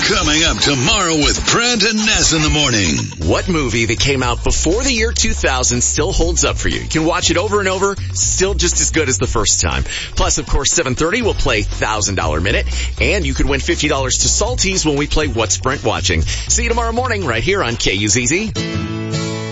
Coming up tomorrow with Brent and Ness in the morning. What movie that came out before the year 2000 still holds up for you? You can watch it over and over, still just as good as the first time. Plus, of course, 7:30 we'll play $1,000 Minute, and you could win $50 to Salties when we play What's Brent Watching. See you tomorrow morning right here on KUZZ.